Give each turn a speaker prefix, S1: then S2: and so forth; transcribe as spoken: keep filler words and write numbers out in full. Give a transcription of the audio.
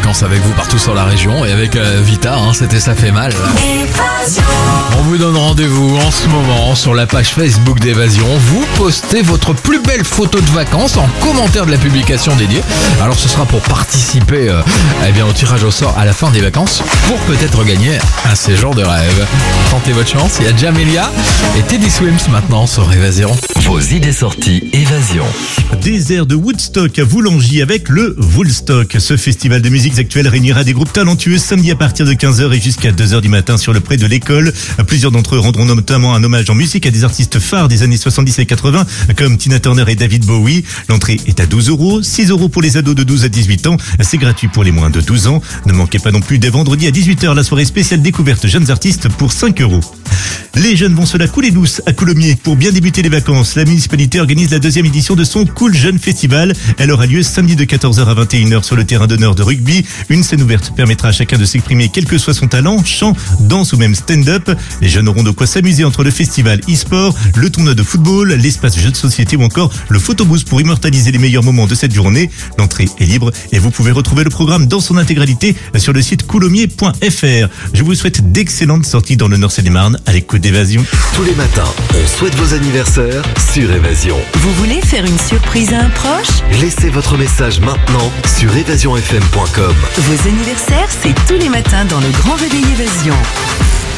S1: vacances avec vous partout sur la région. Et avec euh, Vita, hein, c'était Ça fait mal. On vous donne rendez-vous en ce moment sur la page Facebook d'Évasion. Vous postez votre plus belle photo de vacances en commentaire de la publication dédiée. Alors ce sera pour participer euh, eh bien, au tirage au sort à la fin des vacances pour peut-être gagner un séjour de rêve. Tentez votre chance, il y a Jamelia et Teddy Swims maintenant sur Évasion.
S2: Vos idées sorties Évasion.
S3: Désert de Woodstock à Voulangy avec le Woolstock. Ce festival de musiques actuelles réunira des groupes talentueux samedi à partir de quinze heures et jusqu'à deux heures du matin sur le pré de l'école. Plusieurs d'entre eux rendront notamment un hommage en musique à des artistes phares des années soixante-dix et quatre-vingts comme Tina Turner et David Bowie. L'entrée est à douze euros, six euros pour les ados de douze à dix-huit ans. C'est gratuit pour les moins de douze ans. Ne manquez pas non plus dès vendredi à dix-huit heures la soirée spéciale découverte jeunes artistes pour cinq euros. Les jeunes vont se la couler douce à Coulommiers. Pour bien débuter les vacances, la municipalité organise la deuxième édition de son Cool Jeune Festival. Elle aura lieu samedi de quatorze heures à vingt et une heures sur le terrain d'honneur de rugby. Une scène ouverte permettra à chacun de s'exprimer quel que soit son talent, chant, danse ou même stand-up. Les jeunes auront de quoi s'amuser entre le festival e-sport, le tournoi de football, l'espace jeux de société ou encore le photobooth pour immortaliser les meilleurs moments de cette journée. L'entrée est libre et vous pouvez retrouver le programme dans son intégralité sur le site coulommiers point f r. Je vous souhaite d'excellentes sorties dans le Nord-Seine-et-Marne à l'écoute d'Évasion.
S2: Tous les matins, on souhaite vos anniversaires sur Évasion.
S4: Vous voulez faire une surprise à un proche?
S2: Laissez votre message maintenant sur évasion f m point com.
S4: Vos anniversaires, c'est tous les matins dans le Grand Réveil Évasion.